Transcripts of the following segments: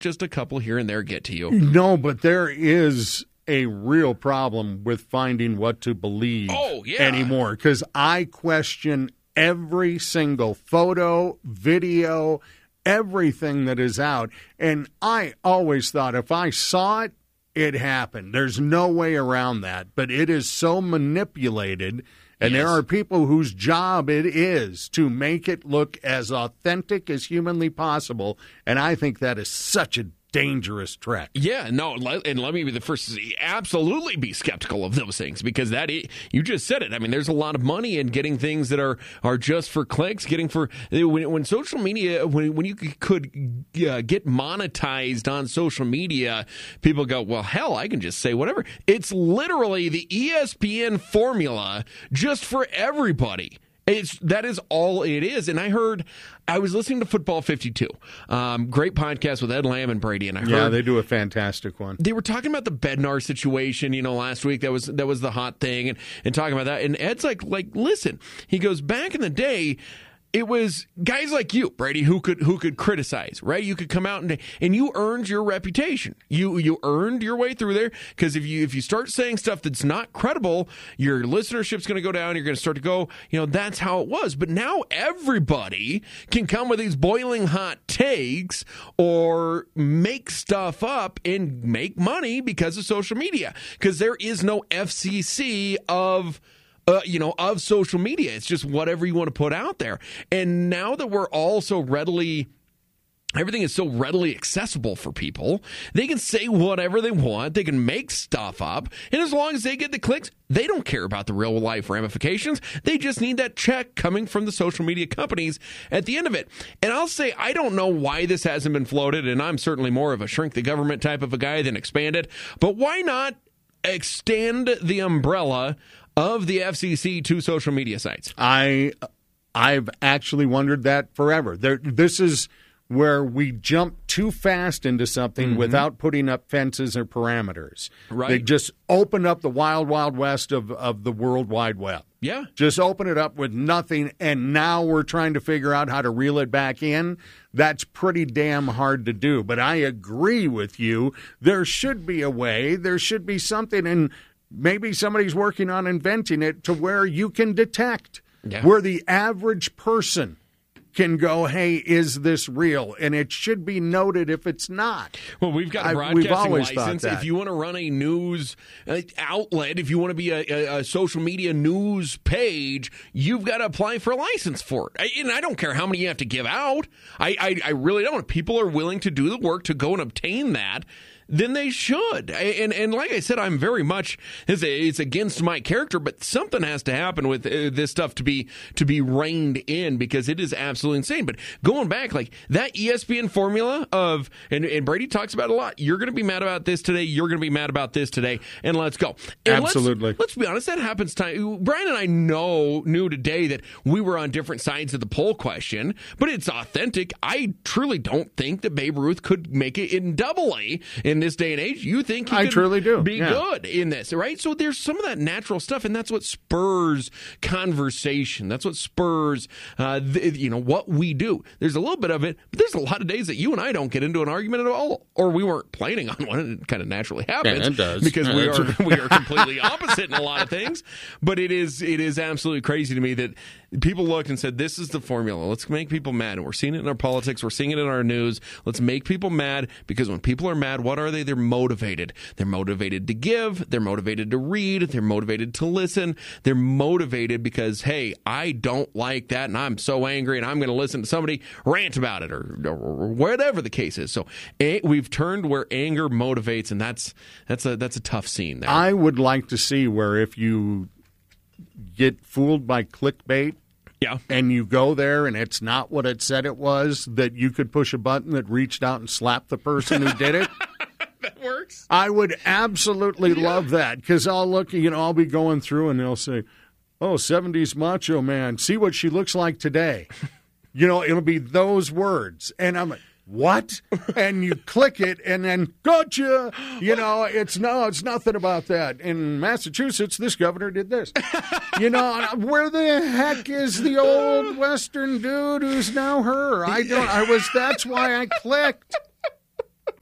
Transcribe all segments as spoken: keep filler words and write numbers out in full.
just a couple here and there get to you. No, but there is a real problem with finding what to believe oh, yeah. anymore, because I question every single photo, video, everything that is out. And I always thought if I saw it, it happened. There's no way around that. But it is so manipulated, and yes. there are people whose job it is to make it look as authentic as humanly possible. And I think that is such a dangerous trek. Yeah, no, and let me be the first to say, absolutely be skeptical of those things, because that you just said it. I mean, there's a lot of money in getting things that are, are just for clicks, getting for when, when social media, when when you could uh, get monetized on social media, people go, well, hell, I can just say whatever. It's literally the E S P N formula just for everybody. It's that is all it is. And I heard, I was listening to Football fifty-two, um, great podcast with Ed Lamb and Brady, and I heard yeah, they do a fantastic one. They were talking about the Bednar situation, you know, last week. That was that was the hot thing, and, and talking about that. And Ed's like, like, listen, he goes, back in the day, it was guys like you, Brady, who could who could criticize, right? You could come out and and you earned your reputation. You you earned your way through there, because if you if you start saying stuff that's not credible, your listenership's going to go down. You're going to start to go, you know, that's how it was. But now everybody can come with these boiling hot takes or make stuff up and make money because of social media, because there is no F C C of Uh, you know, of social media. It's just whatever you want to put out there. And now that we're all so readily, everything is so readily accessible for people, they can say whatever they want. They can make stuff up. And as long as they get the clicks, they don't care about the real life ramifications. They just need that check coming from the social media companies at the end of it. And I'll say, I don't know why this hasn't been floated, and I'm certainly more of a shrink the government type of a guy than expand it. But why not extend the umbrella of the F C C to social media sites? I, I've actually wondered that forever. There, this is where we jump too fast into something mm-hmm. without putting up fences or parameters. Right. They just open up the wild, wild west of, of the World Wide Web. Yeah. Just open it up with nothing, and now we're trying to figure out how to reel it back in. That's pretty damn hard to do. But I agree with you. There should be a way. There should be something, and maybe somebody's working on inventing it to where you can detect, yeah. where the average person can go, hey, is this real? And it should be noted if it's not. Well, we've got a I, broadcasting we've license. If you want to run a news uh, outlet, if you want to be a, a, a social media news page, you've got to apply for a license for it. I, and I don't care how many you have to give out. I, I, I really don't. If people are willing to do the work to go and obtain that, then they should. And and like I said, I'm very much, it's, it's against my character, but something has to happen with uh, this stuff to be to be reined in, because it is absolutely insane. But going back, like that E S P N formula of, and, and Brady talks about it a lot, you're going to be mad about this today, you're going to be mad about this today, and let's go. And absolutely. Let's, let's be honest, that happens time. Brian and I know knew today that we were on different sides of the poll question, but it's authentic. I truly don't think that Babe Ruth could make it in double A in this day and age. You think he I could truly do. be yeah. good in this, right? So there's some of that natural stuff, and that's what spurs conversation. That's what spurs, uh, the, you know, what we do. There's a little bit of it, but there's a lot of days that you and I don't get into an argument at all, or we weren't planning on one, and it kind of naturally happens. Yeah, it does. Because yeah, we are we are completely opposite in a lot of things. But it is it is absolutely crazy to me that people looked and said, this is the formula. Let's make people mad. And we're seeing it in our politics. We're seeing it in our news. Let's make people mad, because when people are mad, what are they? They're motivated. They're motivated to give. They're motivated to read. They're motivated to listen. They're motivated because, hey, I don't like that, and I'm so angry, and I'm going to listen to somebody rant about it, or, or whatever the case is. So a, we've turned where anger motivates, and that's that's a that's a tough scene there. I would like to see where if you get fooled by clickbait, yeah, and you go there and it's not what it said it was, that you could push a button that reached out and slapped the person who did it. That works. I would absolutely yeah. love that, because I'll look, you know, I'll be going through and they'll say, oh, seventies Macho Man, see what she looks like today. You know, it'll be those words. And I'm like, what? And you click it and then, gotcha. You know, it's no, it's nothing about that. In Massachusetts, this governor did this. You know, where the heck is the old Western dude who's now her? I don't, I was, that's why I clicked.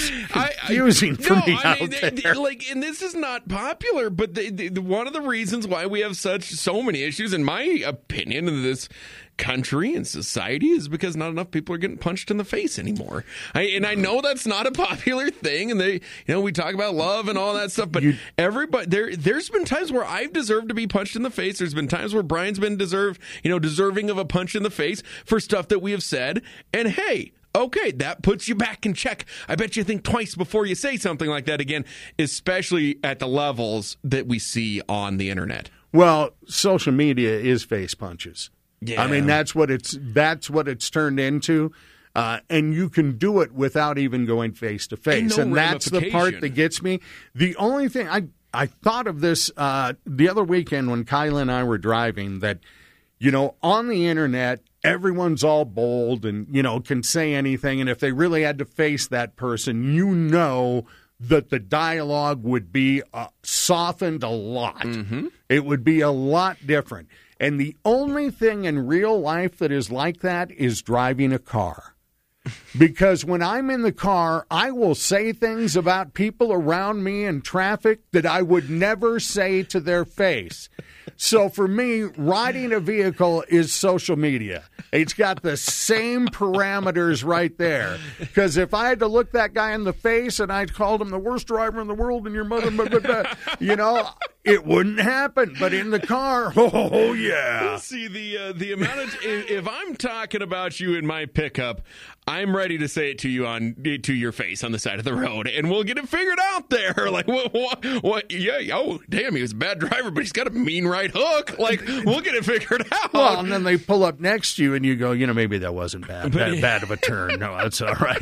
confusing I, I, for no, me I out mean, there. They, they, like, and this is not popular, but the, the, the, one of the reasons why we have such so many issues, in my opinion, in this country and society is because not enough people are getting punched in the face anymore. I, and I know that's not a popular thing, and they, you know, we talk about love and all that stuff, but you, everybody there, there's been times where I've deserved to be punched in the face. There's been times where Brian's been deserved, you know, deserving of a punch in the face for stuff that we have said. And hey, okay, that puts you back in check. I bet you think twice before you say something like that again, especially at the levels that we see on the internet. Well, social media is face punches. Yeah. I mean, that's what it's that's what it's turned into. Uh, and you can do it without even going face to face. no And that's the part that gets me. The only thing I I thought of this uh, the other weekend when Kyla and I were driving, that, you know, on the internet, everyone's all bold and, you know, can say anything. And if they really had to face that person, you know that the dialogue would be uh, softened a lot. Mm-hmm. It would be a lot different. And the only thing in real life that is like that is driving a car. Because when I'm in the car, I will say things about people around me in traffic that I would never say to their face. So for me, riding a vehicle is social media. It's got the same parameters right there. Because if I had to look that guy in the face and I called him the worst driver in the world and your mother, blah, blah, blah, you know, it wouldn't happen. But in the car, oh, yeah. See, the uh, the amount of, if, if I'm talking about you in my pickup, I'm ready to say it to you on to your face on the side of the road, and we'll get it figured out there. Like, what, what, what yeah, oh, damn, he was a bad driver, but he's got a mean right hook. Like, we'll get it figured out. Well, and then they pull up next to you, and you go, you know, maybe that wasn't bad, bad, bad of a turn. No, that's all right.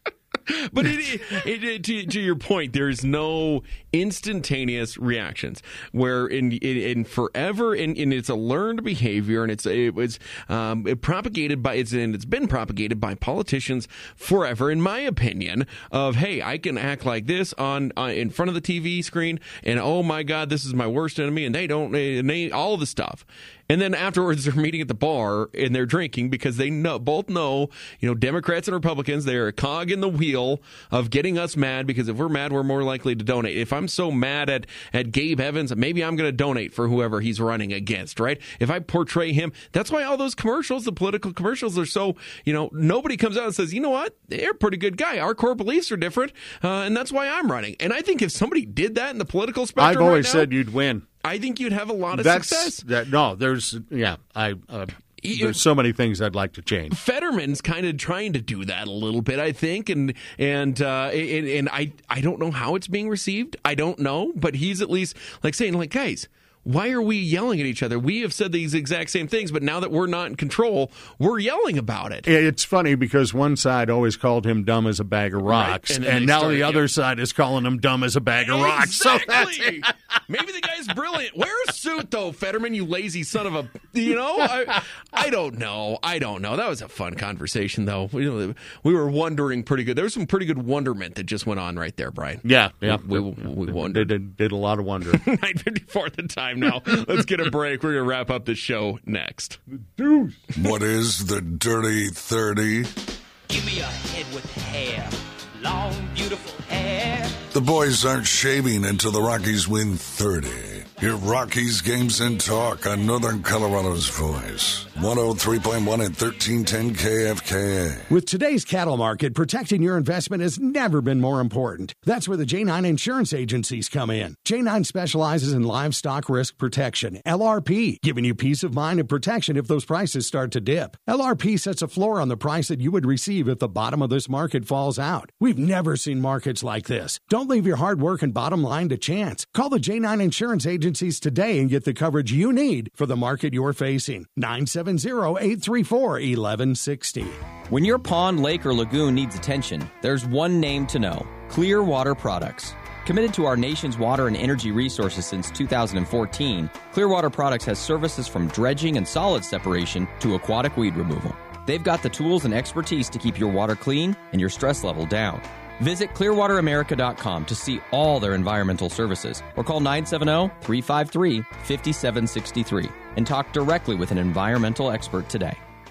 But it, it, it, to, to your point, there's no instantaneous reactions where in in, in forever, and, and it's a learned behavior, and it's it was um, it propagated by it's and it's been propagated by politicians forever, in my opinion. Of hey, I can act like this on uh, in front of the T V screen, and oh my God, this is my worst enemy, and they don't and they all the stuff. And then afterwards, they're meeting at the bar and they're drinking because they know, both know, you know, Democrats and Republicans, they're a cog in the wheel of getting us mad, because if we're mad, we're more likely to donate. If I'm so mad at, at Gabe Evans, maybe I'm going to donate for whoever he's running against, right? If I portray him, that's why all those commercials, the political commercials, are so, you know, nobody comes out and says, you know what, they're a pretty good guy. Our core beliefs are different, uh, and that's why I'm running. And I think if somebody did that in the political spectrum, I've always right now, said you'd win. I think you'd have a lot of That's, success. That, no, there's, yeah, I, uh, there's so many things I'd like to change. Fetterman's kind of trying to do that a little bit, I think, and and uh, and, and I I don't know how it's being received. I don't know, but he's at least like saying, like, guys, why are we yelling at each other? We have said these exact same things, but now that we're not in control, we're yelling about it. It's funny because one side always called him dumb as a bag of rocks, right. and, and now started, the other yep. side is calling him dumb as a bag of exactly. rocks. So that's it. Maybe the guy's brilliant. Wear a suit, though, Fetterman, you lazy son of a... You know? I, I don't know. I don't know. That was a fun conversation, though. We, we were wondering pretty good. There was some pretty good wonderment that just went on right there, Brian. Yeah. yeah. We, we, we wondered. Did, did a lot of wonder. nine fifty-four the time now. Let's get a break. We're going to wrap up the show next. Deuce. What is the Dirty thirty? Give me a head with hair. Long, beautiful hair. The boys aren't shaving until the Rockies win thirty. Hear Rockies games and talk on Northern Colorado's voice. one oh three point one and thirteen ten K F K A. With today's cattle market, protecting your investment has never been more important. That's where the J nine insurance agencies come in. J nine specializes in livestock risk protection, L R P, giving you peace of mind and protection if those prices start to dip. L R P sets a floor on the price that you would receive if the bottom of this market falls out. We've never seen markets like this. Don't leave your hard work and bottom line to chance. Call the J nine insurance agencies today and get the coverage you need for the market you're facing. nine seven zero, eight three four, one one six zero. When your pond, lake, or lagoon needs attention, there's one name to know: Clearwater Products. Committed to our nation's water and energy resources since two thousand fourteen, Clearwater Products has services from dredging and solid separation to aquatic weed removal. They've got the tools and expertise to keep your water clean and your stress level down. Visit clearwater america dot com to see all their environmental services, or call nine seven zero, three five three, five seven six three and talk directly with an environmental expert today.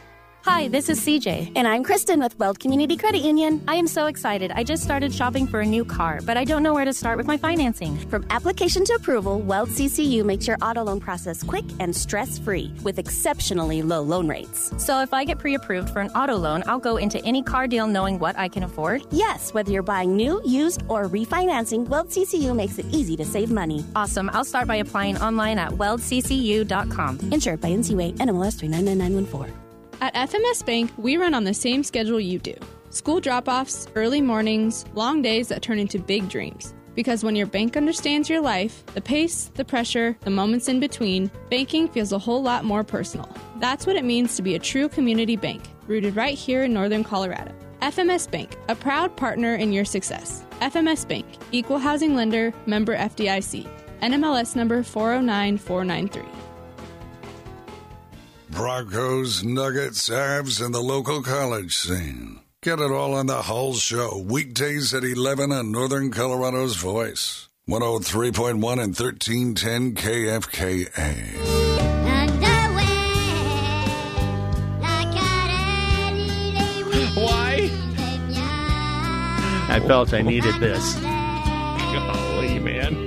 Hi, this is C J. And I'm Kristen with Weld Community Credit Union. I am so excited. I just started shopping for a new car, but I don't know where to start with my financing. From application to approval, Weld C C U makes your auto loan process quick and stress-free with exceptionally low loan rates. So if I get pre-approved for an auto loan, I'll go into any car deal knowing what I can afford? Yes, whether you're buying new, used, or refinancing, Weld C C U makes it easy to save money. Awesome. I'll start by applying online at weld c c u dot com. Insured by N C U A, N M L S three nine nine nine one four. At F M S Bank, we run on the same schedule you do. School drop-offs, early mornings, long days that turn into big dreams. Because when your bank understands your life, the pace, the pressure, the moments in between, banking feels a whole lot more personal. That's what it means to be a true community bank, rooted right here in Northern Colorado. F M S Bank, a proud partner in your success. F M S Bank, Equal Housing Lender, member F D I C. N M L S number four oh nine four nine three. Broncos, Nuggets, Avs, and the local college scene. Get it all on the Hull Show, weekdays at eleven on Northern Colorado's Voice. one oh three point one and thirteen ten K F K A. Why? I felt I needed this. Golly, man.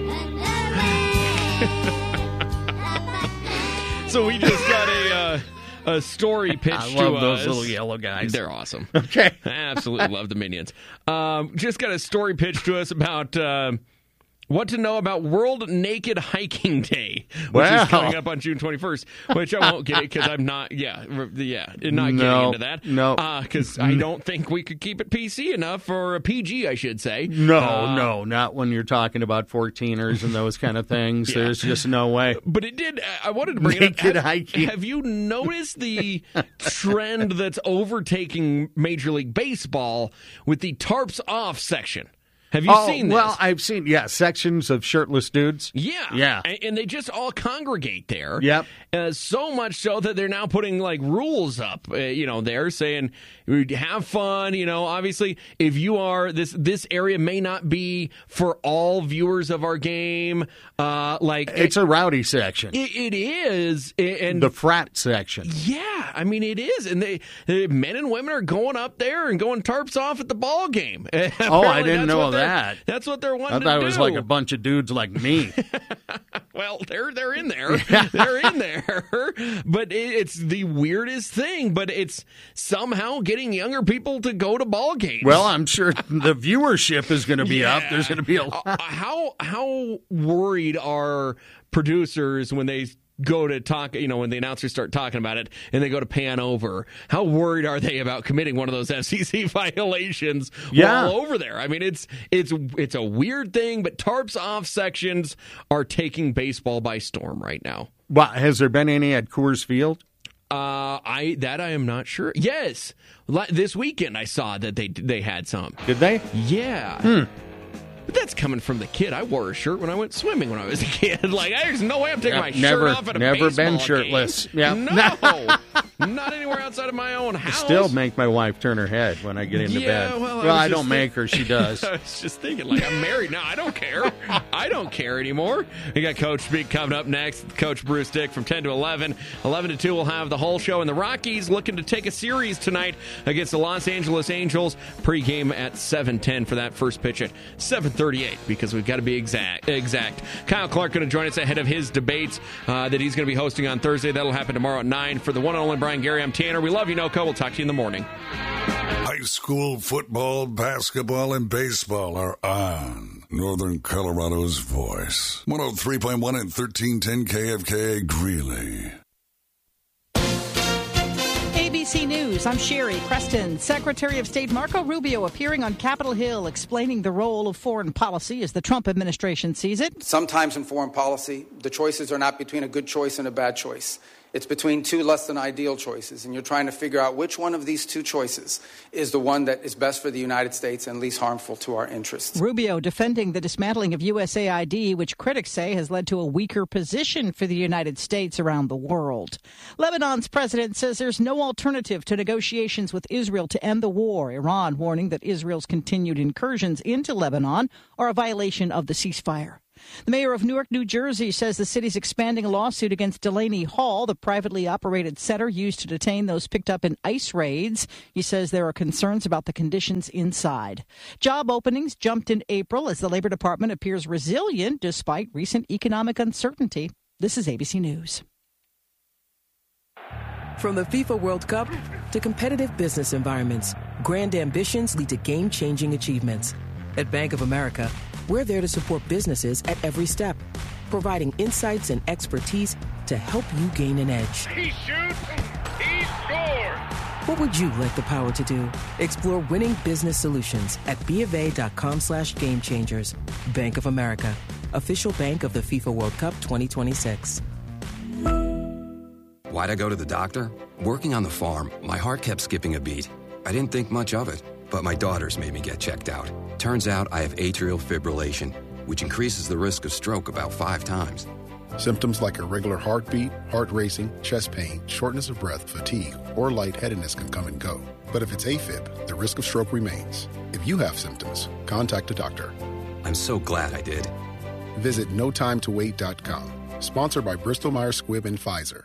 So we just got a uh, a story pitched I to love us. those little yellow guys. They're awesome. Okay. I absolutely love the Minions. Um, just got a story pitched to us about uh, what to know about World Naked Hiking Day, which Wow. is coming up on June twenty-first, which I won't get it because I'm not, yeah, r- yeah, not No, getting into that. no. Because I don't think we could keep it P C enough, or a P G, I should say. No, Uh, no, not when you're talking about fourteeners and those kind of things. Yeah. There's just no way. But it did. I wanted to bring Naked it up. Have, hiking. have you noticed the trend that's overtaking Major League Baseball with the tarps off section? Have you oh, seen this? well, I've seen, yeah, sections of shirtless dudes. Yeah. Yeah. And, and they just all congregate there. Yep. Uh, so much so that they're now putting, like, rules up, uh, you know, there saying, have fun, you know, obviously, if you are, this this area may not be for all viewers of our game. Uh, like It's it, a rowdy section. it, it is. And the frat section. yeah, I mean, it is. And they, uh, men and women are going up there and going tarps off at the ball game. Oh, I Apparently didn't that's know what they're- that. That's what they're I wanting thought to it was do. like a bunch of dudes like me. Well, they're they're in there. They're in there. But it, it's the weirdest thing. But it's somehow getting younger people to go to ball games. Well, I'm sure the viewership is going to be up. There's going to be a lot. Uh, how how worried are producers when they go to talk, you know, when the announcers start talking about it and they go to pan over? How worried are they about committing one of those F C C violations Yeah. while over there? I mean, it's it's it's a weird thing, but tarps off sections are taking baseball by storm right now. Well, has there been any at Coors Field? Uh, I that I am not sure. Yes, La- this weekend I saw that they they had some. Did they? Yeah. Hmm. But that's coming from the kid. I wore a shirt when I went swimming when I was a kid. Like, there's no way I'm taking Yeah, my never- shirt off at a never baseball been game. shirtless. Yeah. No. Not anywhere outside of my own house. Still make my wife turn her head when I get into Yeah, bed. well, I well was I, just don't make her. She does. I was just thinking, like, I'm married now. I don't care. I don't care anymore. We got Coach Speak coming up next. Coach Bruce Dick from ten to eleven. eleven to two, we'll have the whole show. And the Rockies looking to take a series tonight against the Los Angeles Angels. Pre-game at seven ten for that first pitch at seven thirty-eight, because we've got to be exact. Exact. Kyle Clark going to join us ahead of his debates uh, that he's going to be hosting on Thursday. That'll happen tomorrow at nine. For the one and only Brian Gary, I'm Tanner. We love you, Noco. We'll talk to you in the morning. High school football, basketball, and baseball are on Northern Colorado's Voice. one oh three point one and thirteen ten K F K A Greeley. A B C News, I'm Sherry Preston. Secretary of State Marco Rubio appearing on Capitol Hill explaining the role of foreign policy as the Trump administration sees it. Sometimes in foreign policy, the choices are not between a good choice and a bad choice. It's between two less than ideal choices, and you're trying to figure out which one of these two choices is the one that is best for the United States and least harmful to our interests. Rubio defending the dismantling of U S A I D, which critics say has led to a weaker position for the United States around the world. Lebanon's president says there's no alternative to negotiations with Israel to end the war. Iran warning that Israel's continued incursions into Lebanon are a violation of the ceasefire. The mayor of Newark, New Jersey, says the city's expanding a lawsuit against Delaney Hall, the privately operated center used to detain those picked up in ICE raids. He says there are concerns about the conditions inside. Job openings jumped in April as the Labor Department appears resilient despite recent economic uncertainty. This is A B C News. From the FIFA World Cup to competitive business environments, grand ambitions lead to game-changing achievements. At Bank of America, we're there to support businesses at every step, providing insights and expertise to help you gain an edge. He shoots, he scores! What would you like the power to do? Explore winning business solutions at BofA.com slash game changers. Bank of America, official bank of the FIFA World Cup twenty twenty-six. Why'd I go to the doctor? Working on the farm, my heart kept skipping a beat. I didn't think much of it, but my daughters made me get checked out. Turns out I have atrial fibrillation, which increases the risk of stroke about five times. Symptoms like irregular heartbeat, heart racing, chest pain, shortness of breath, fatigue, or lightheadedness can come and go. But if it's AFib, the risk of stroke remains. If you have symptoms, contact a doctor. I'm so glad I did. Visit no time to wait dot com. Sponsored by Bristol Myers Squibb and Pfizer.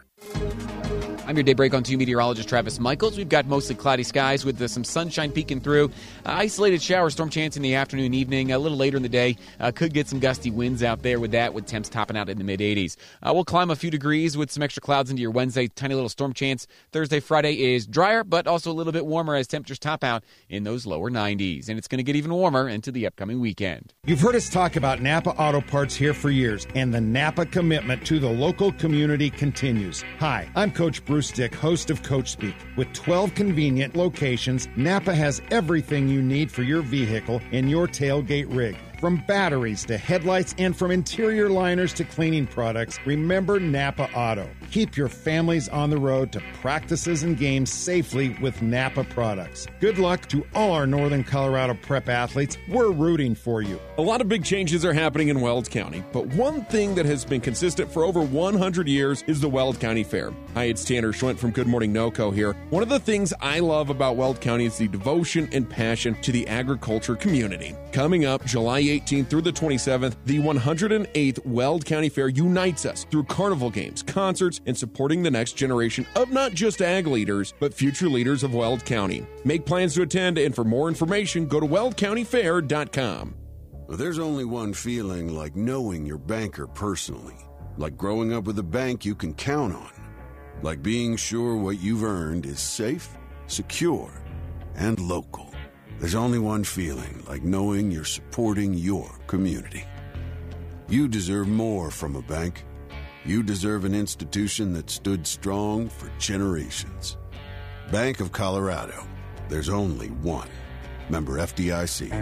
I'm your Daybreak on two meteorologist Travis Michaels. We've got mostly cloudy skies with uh, some sunshine peeking through. Uh, isolated shower storm chance in the afternoon and evening. A little later in the day, uh, could get some gusty winds out there with that, with temps topping out in the mid-eighties. Uh, we'll climb a few degrees with some extra clouds into your Wednesday. Tiny little storm chance. Thursday, Friday is drier, but also a little bit warmer as temperatures top out in those lower nineties. And it's going to get even warmer into the upcoming weekend. You've heard us talk about Napa Auto Parts here for years, and the Napa commitment to the local community continues. Hi, I'm Coach Bruce Dick, host of Coach Speak. With twelve convenient locations, Napa has everything you need for your vehicle and your tailgate rig. From batteries to headlights and from interior liners to cleaning products, remember Napa Auto. Keep your families on the road to practices and games safely with Napa products. Good luck to all our Northern Colorado prep athletes. We're rooting for you. A lot of big changes are happening in Weld County, but one thing that has been consistent for over one hundred years is the Weld County Fair. Hi, it's Tanner Schwent from Good Morning NoCo here. One of the things I love about Weld County is the devotion and passion to the agriculture community. Coming up July eighteenth through the twenty-seventh, the one hundred eighth Weld County Fair unites us through carnival games, concerts, and supporting the next generation of not just ag leaders, but future leaders of Weld County. Make plans to attend, and for more information, go to weld county fair dot com. There's only one feeling like knowing your banker personally, like growing up with a bank you can count on, like being sure what you've earned is safe, secure, and local. There's only one feeling like knowing you're supporting your community. You deserve more from a bank. You deserve an institution that stood strong for generations. Bank of Colorado. There's only one. Member F D I C.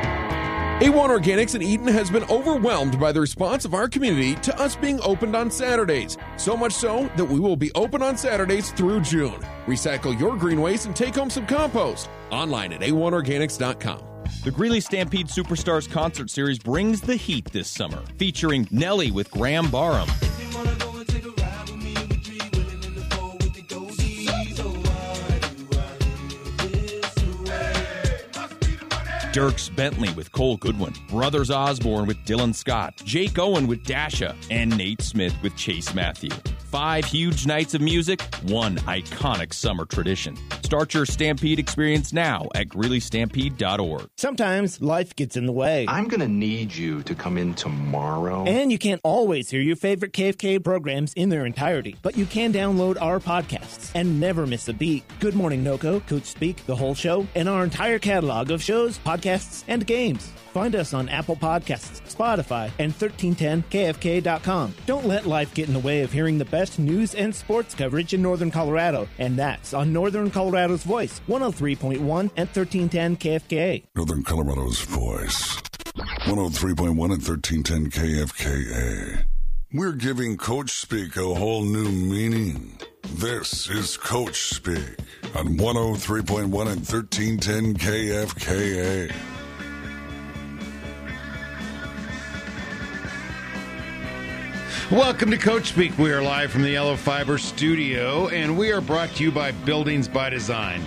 A one Organics in Eden has been overwhelmed by the response of our community to us being opened on Saturdays. So much so that we will be open on Saturdays through June. Recycle your green waste and take home some compost. Online at a one organics dot com. The Greeley Stampede Superstars Concert Series brings the heat this summer, featuring Nelly with Graham Barham, Dierks Bentley with Cole Goodwin, Brothers Osborne with Dylan Scott, Jake Owen with Dasha, and Nate Smith with Chase Matthew. Five huge nights of music, one iconic summer tradition. Start your Stampede experience now at greeley stampede dot org. Sometimes life gets in the way. I'm going to need you to come in tomorrow. And you can't always hear your favorite K F K programs in their entirety, but you can download our podcasts and never miss a beat. Good Morning NoCo, Coach Speak, The Whole Show, and our entire catalog of shows, podcasts, and games. Find us on Apple Podcasts, Spotify, and thirteen ten K F K dot com. Don't let life get in the way of hearing the best news and sports coverage in Northern Colorado, and that's on Northern Colorado's Voice, one oh three point one and thirteen ten K F K A. Northern Colorado's Voice, one oh three point one and thirteen ten K F K A. We're giving Coach Speak a whole new meaning. This is Coach Speak on one oh three point one and thirteen ten K F K A. Welcome to Coach Speak. We are live from the Yellow Fiber studio, and we are brought to you by Buildings by Design.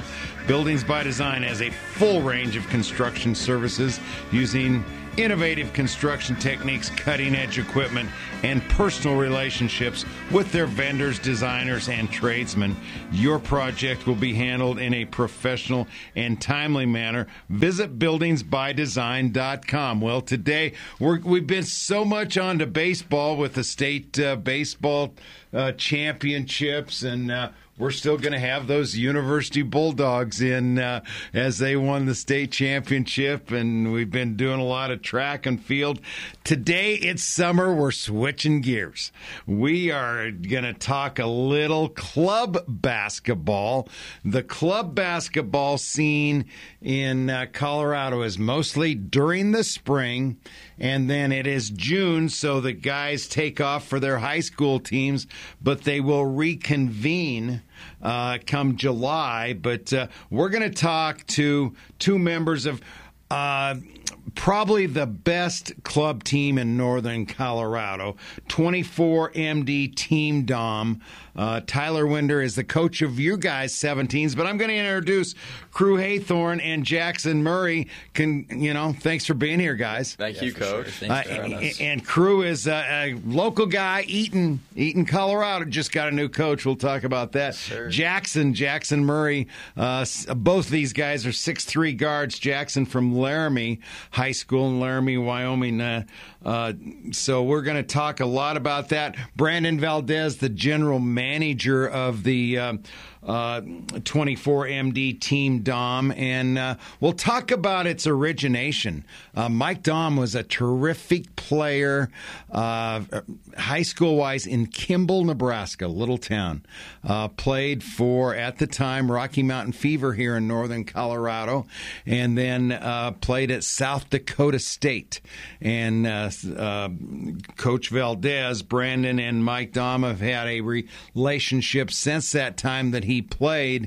Buildings by Design has a full range of construction services using innovative construction techniques, cutting-edge equipment, and personal relationships with their vendors, designers, and tradesmen. Your project will be handled in a professional and timely manner. Visit buildings by design dot com. Well, today we're, we've been so much on to baseball with the state uh, baseball uh, championships, and uh, we're still going to have those University Bulldogs in uh, as they won the state championship, and we've been doing a lot of track and field. Today, it's summer. We're switching gears. We are going to talk a little club basketball. The club basketball scene in uh, Colorado is mostly during the spring, and then it is June, so the guys take off for their high school teams, but they will reconvene Uh, come July. But uh, we're going to talk to two members of uh, probably the best club team in northern Colorado, twenty-four M D Team Dom. Uh, Tyler Winder is the coach of you guys' seventeens, but I'm going to introduce Crew Haythorne and Jackson Murray. Can you know? Thanks for being here, guys. Thank yeah, you, Coach. Sure. Thanks for having uh, us. And Crew is a, a local guy, Eaton, Eaton, Colorado. Just got a new coach. We'll talk about that. Sure. Jackson, Jackson Murray. Uh, both these guys are six three guards. Jackson from Laramie High School in Laramie, Wyoming. Uh, uh, so we're going to talk a lot about that. Brandon Valdez, the general manager of the uh, uh, twenty-four M D Team Dom, and uh, we'll talk about its origination. Uh, Mike Dom was a terrific player, uh, high school-wise, in Kimball, Nebraska, little town. Uh, played for, at the time, Rocky Mountain Fever here in northern Colorado, and then uh, played at South Dakota State. And uh, uh, Coach Valdez, Brandon, and Mike Dom have had a relationship since that time that he played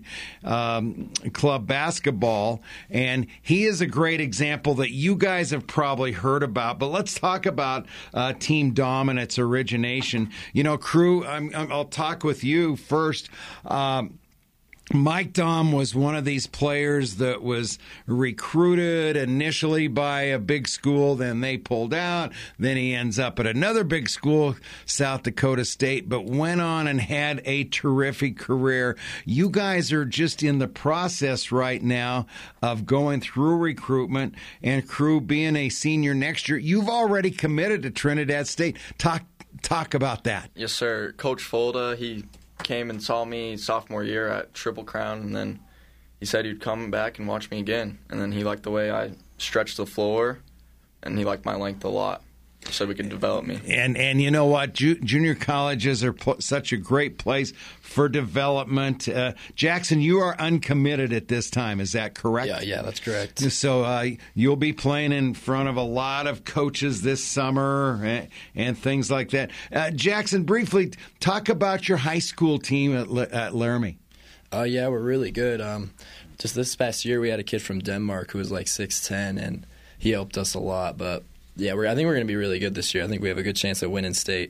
um, club basketball, and he is a great example that you guys have probably heard about. But let's talk about uh, Team Dom and its origination. You know, Crew, I'm, I'm, I'll talk with you first. Um, Mike Dom was one of these players that was recruited initially by a big school, then they pulled out, then he ends up at another big school, South Dakota State, but went on and had a terrific career. You guys are just in the process right now of going through recruitment, and Crew being a senior next year, you've already committed to Trinidad State. Talk, talk about that. Yes, sir. Coach Folda, he came and saw me sophomore year at Triple Crown, and then he said he'd come back and watch me again. And then he liked the way I stretched the floor, and he liked my length a lot. He said we could develop me. And and you know what? Ju- junior colleges are pl- such a great place for development. Uh, Jackson, you are uncommitted at this time. Is that correct? Yeah, yeah, that's correct. So uh, you'll be playing in front of a lot of coaches this summer and, and things like that. Uh, Jackson, briefly talk about your high school team at, Le- at Laramie. Uh, yeah, we're really good. Um, just this past year, we had a kid from Denmark who was like six ten, and he helped us a lot. But yeah, we're, I think we're going to be really good this year. I think we have a good chance at winning state.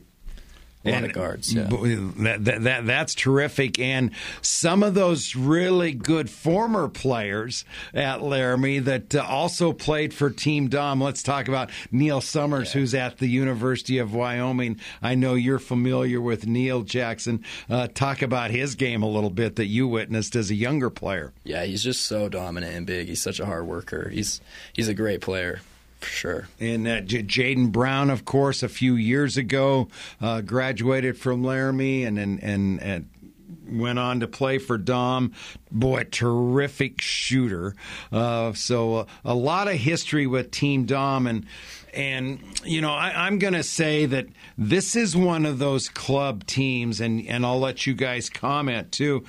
A lot and of guards, yeah. That, that, that, that's terrific. And some of those really good former players at Laramie that uh, also played for Team Dom. Let's talk about Neil Summers, yeah. who's at the University of Wyoming. I know you're familiar with Neil, Jackson. Uh, talk about his game a little bit that you witnessed as a younger player. Yeah, he's just so dominant and big. He's such a hard worker. He's he's a great player. For sure. And uh, J- Jaden Brown, of course, a few years ago, uh, graduated from Laramie and, and, and, and went on to play for Dom. Boy, terrific shooter. Uh, so uh, a lot of history with Team Dom. And, and you know, I, I'm going to say that this is one of those club teams, and, and I'll let you guys comment too,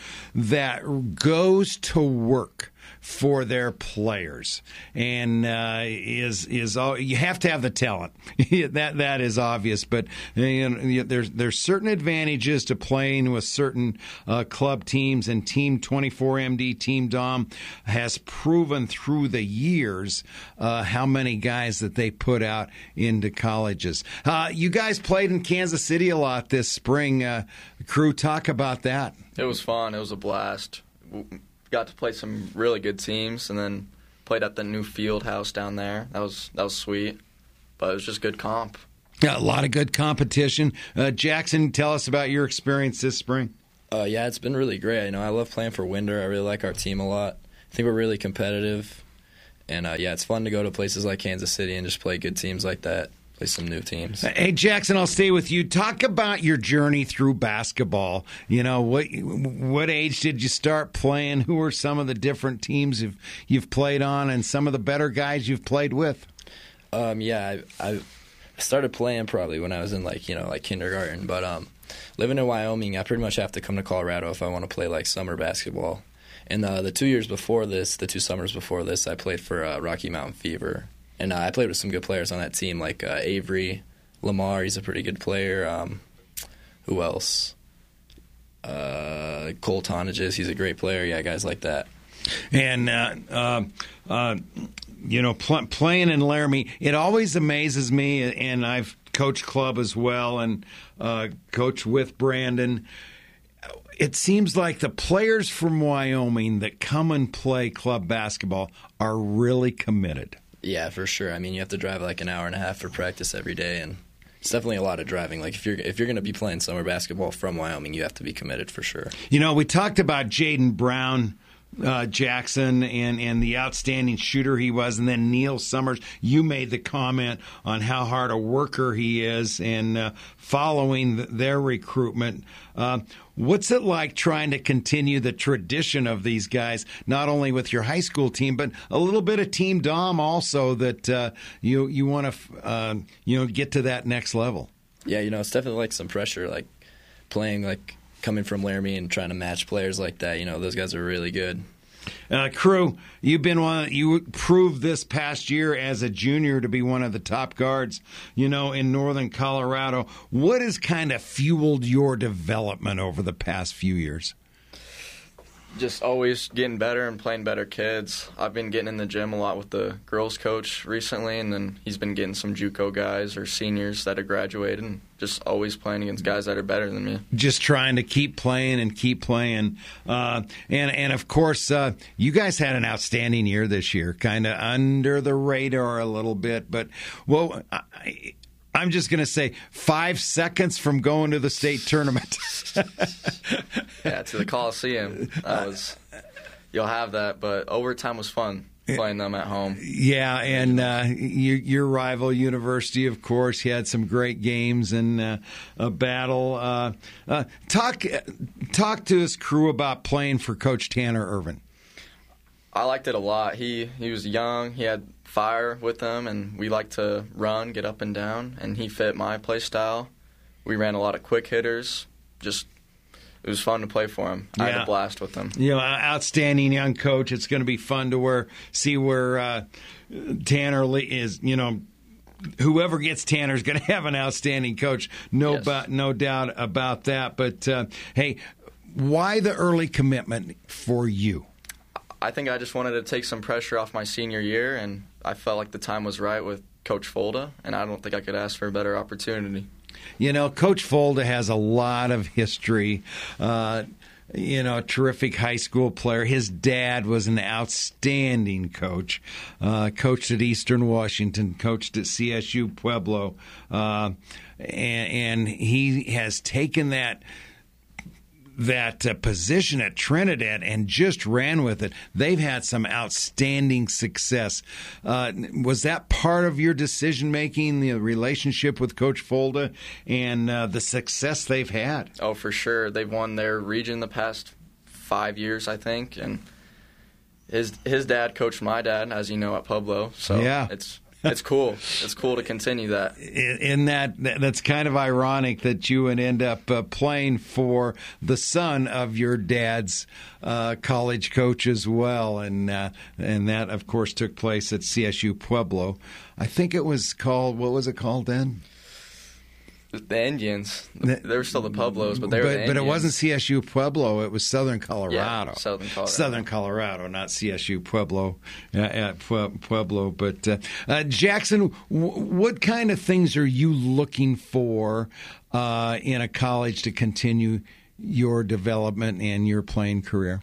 that goes to work for their players, and uh, is is all, you have to have the talent. that that is obvious, but you know, there's there's certain advantages to playing with certain uh, club teams, and Team twenty-four M D Team Dom has proven through the years uh, how many guys that they put out into colleges. Uh, you guys played in Kansas City a lot this spring. Uh, Crew, talk about that. It was fun. It was a blast. got to play some really good teams, and then played at the new field house down there. That was that was sweet, but it was just good comp. Yeah, a lot of good competition. Uh, Jackson, tell us about your experience this spring. Uh, yeah, it's been really great. You know, I love playing for Winder. I really like our team a lot. I think we're really competitive, and uh, yeah, it's fun to go to places like Kansas City and just play good teams like that. Play some new teams. Hey, Jackson, I'll stay with you. Talk about your journey through basketball. You know, what what age did you start playing? Who are some of the different teams you've, you've played on and some of the better guys you've played with? Um, yeah, I, I started playing probably when I was in, like, you know, like kindergarten. But um, living in Wyoming, I pretty much have to come to Colorado if I want to play, like, summer basketball. And uh, the two years before this, the two summers before this, I played for uh, Rocky Mountain Fever. And uh, I played with some good players on that team, like uh, Avery Lamar. He's a pretty good player. Um, who else? Uh, Cole Tonages. He's a great player. Yeah, guys like that. And, uh, uh, uh, you know, pl- playing in Laramie, it always amazes me, and I've coached club as well and uh, coached with Brandon. It seems like the players from Wyoming that come and play club basketball are really committed. Yeah, for sure. I mean, you have to drive like an hour and a half for practice every day, and it's definitely a lot of driving. Like if you're if you're going to be playing summer basketball from Wyoming, you have to be committed for sure. You know, we talked about Jaden Brown, uh, Jackson, and and the outstanding shooter he was, and then Neil Summers. You made the comment on how hard a worker he is, and uh, following th- their recruitment. Uh, What's it like trying to continue the tradition of these guys, not only with your high school team, but a little bit of Team Dom also, that uh, you you want to uh, you know get to that next level? Yeah, you know, it's definitely like some pressure, like playing, like coming from Laramie and trying to match players like that. You know, those guys are really good. Uh, Crew, you've been one. You proved this past year as a junior to be one of the top guards, you know, in Northern Colorado. What has kind of fueled your development over the past few years? Just always getting better and playing better kids. I've been getting in the gym a lot with the girls coach recently, and then he's been getting some JUCO guys or seniors that are graduated, and just always playing against guys that are better than me. Just trying to keep playing and keep playing. Uh, and, and, of course, uh, you guys had an outstanding year this year, kind of under the radar a little bit. But, well, I, I'm just going to say five seconds from going to the state tournament. Yeah, to the Coliseum. That was, you'll have that, but overtime was fun playing them at home. Yeah, and uh, your, your rival University, of course, you had some great games and uh, a battle. Uh, uh, talk, talk to us, Crew, about playing for Coach Tanner Irvin. I liked it a lot. He he was young. He had fire with him, and we liked to run, get up and down, and he fit my play style. We ran a lot of quick hitters. Just it was fun to play for him. I Yeah. had a blast with him. You know, outstanding young coach. It's going to be fun to where see where uh, Tanner Lee is. You know, whoever gets Tanner is going to have an outstanding coach. No, Yes. ba- no doubt about that. But uh, hey, why the early commitment for you? I think I just wanted to take some pressure off my senior year, and I felt like the time was right with Coach Folda, and I don't think I could ask for a better opportunity. You know, Coach Folda has a lot of history. Uh, you know, a terrific high school player. His dad was an outstanding coach. Uh, coached at Eastern Washington, coached at C S U Pueblo. Uh, and, and he has taken that that uh, position at Trinidad and just ran with it. They've had some outstanding success. Uh, was that part of your decision-making, the relationship with Coach Folda and uh, the success they've had? Oh, for sure. They've won their region the past five years, I think, and his his dad coached my dad, as you know, at Pueblo. So Yeah. it's it's cool. It's cool to continue that. In that, that's kind of ironic that you would end up uh, playing for the son of your dad's uh, college coach as well, and uh, and that, of course, took place at C S U Pueblo. I think it was called. What was it called then? The Indians. They were still the Pueblos, but they were but, the but Indians. it wasn't C S U Pueblo. It was Southern Colorado. Yeah, Southern Colorado. Southern Colorado, not C S U Pueblo. Uh, at Pueblo, but uh, uh, Jackson, w- what kind of things are you looking for uh, in a college to continue your development and your playing career?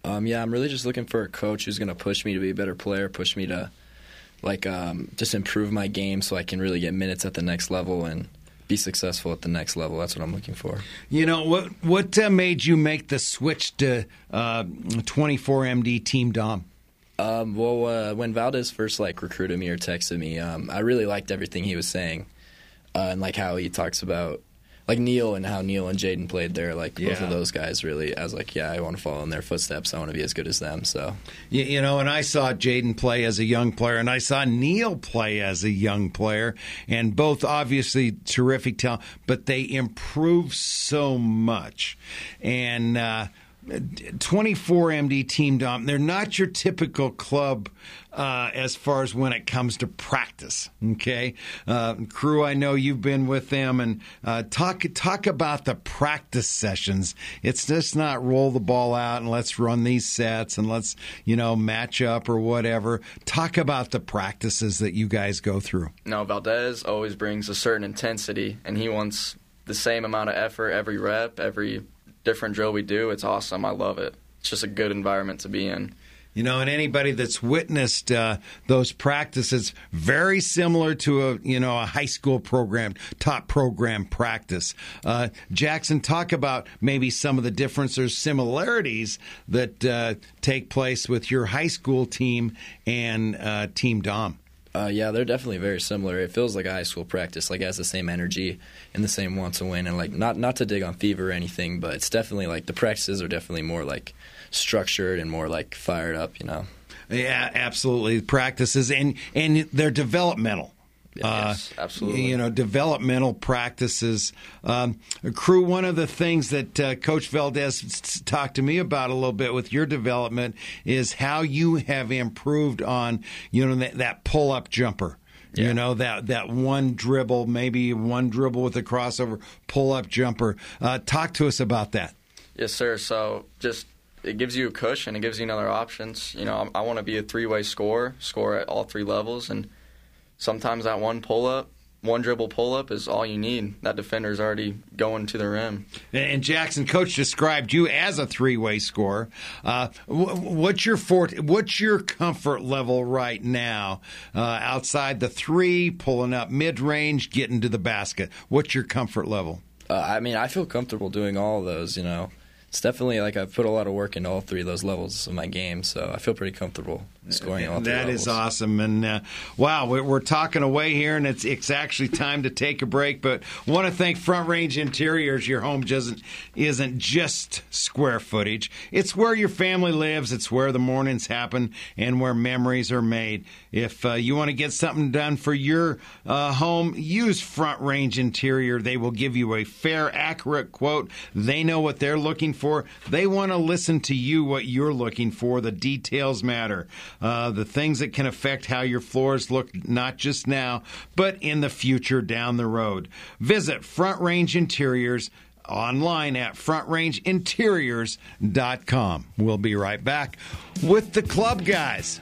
Um, yeah, I'm really just looking for a coach who's going to push me to be a better player, push me to like um, just improve my game so I can really get minutes at the next level and be successful at the next level. That's what I'm looking for. You know, what what uh, made you make the switch to uh, twenty-four M D Team Dom? Um, well, uh, when Valdez first like recruited me or texted me, um, I really liked everything he was saying, uh, and like how he talks about like Neil and how Neil and Jaden played there. Like both Yeah. of those guys really. I was like, yeah, I want to follow in their footsteps. I want to be as good as them. So You, you know, and I saw Jaden play as a young player, and I saw Neil play as a young player, and both obviously terrific talent, but they improved so much. And uh, twenty-four M D Team Dom, they're not your typical club uh, as far as when it comes to practice, okay? Uh, Crew, I know you've been with them, and uh, talk talk about the practice sessions. It's just not roll the ball out and let's run these sets and let's, you know, match up or whatever. Talk about the practices that you guys go through. No, Valdez always brings a certain intensity, and he wants the same amount of effort every rep, every different drill we do. It's awesome. I love it. It's just a good environment to be in. You know, and anybody that's witnessed uh, those practices, very similar to a you know a high school program, top program practice. Uh, Jackson, talk about maybe some of the differences or similarities that uh, take place with your high school team and uh, Team Dom. Uh, yeah, they're definitely very similar. It feels like a high school practice, like it has the same energy and the same want to win. And like not not to dig on Fever or anything, but it's definitely like the practices are definitely more like structured and more like fired up, you know. Yeah, absolutely. Practices and and they're developmental. Yes, uh, absolutely. You know, developmental practices. Um, Crew, one of the things that uh, Coach Valdez talked to me about a little bit with your development is how you have improved on, you know, that, that pull-up jumper. Yeah. You know, that, that one dribble, maybe one dribble with a crossover, pull-up jumper. Uh, talk to us about that. Yes, sir. So just it gives you a cushion. It gives you another options. You know, I, I want to be a three-way scorer, score at all three levels, and sometimes that one pull-up, one dribble pull-up is all you need. That defender's already going to the rim. And Jackson, Coach described you as a three-way scorer. Uh, what's your fort, What's your comfort level right now uh, outside the three, pulling up mid-range, getting to the basket? What's your comfort level? Uh, I mean, I feel comfortable doing all of those, you know. It's definitely like I've put a lot of work into all three of those levels of my game, so I feel pretty comfortable scoring all three That levels. is awesome. And uh, wow, we're, we're talking away here, and it's it's actually time to take a break. But want to thank Front Range Interiors. Your home doesn't isn't just square footage. It's where your family lives. It's where the mornings happen and where memories are made. If uh, you want to get something done for your uh, home, use Front Range Interior. They will give you a fair, accurate quote. They know what they're looking for. They want to listen to you, what you're looking for. The details matter. Uh, the things that can affect how your floors look, not just now, but in the future down the road. Visit Front Range Interiors online at front range interiors dot com. We'll be right back with the club guys.